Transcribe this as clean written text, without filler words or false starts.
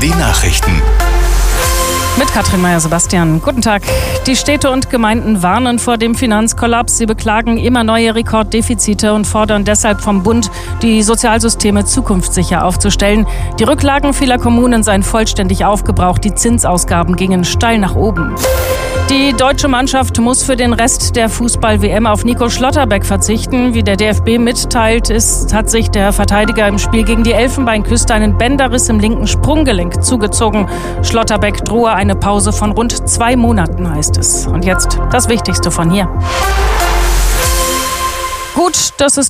Die Nachrichten. Mit Katrin Meyer-Sebastian. Guten Tag. Die Städte und Gemeinden warnen vor dem Finanzkollaps. Sie beklagen immer neue Rekorddefizite und fordern deshalb vom Bund, die Sozialsysteme zukunftssicher aufzustellen. Die Rücklagen vieler Kommunen seien vollständig aufgebraucht. Die Zinsausgaben gingen steil nach oben. Die deutsche Mannschaft muss für den Rest der Fußball-WM auf Nico Schlotterbeck verzichten. Wie der DFB mitteilt, hat sich der Verteidiger im Spiel gegen die Elfenbeinküste einen Bänderriss im linken Sprunggelenk zugezogen. Schlotterbeck drohe eine Pause von rund 2 Monaten, heißt es. Und jetzt das Wichtigste von hier. Gut, dass es